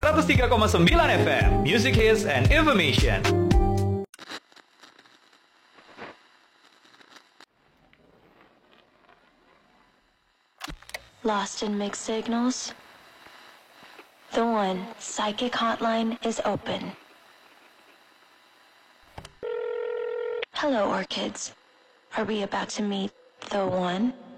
103,9 FM, Music Hits and Information. Lost in mixed signals? The One Psychic Hotline is open. Hello, Orchids. Are we about to meet the One?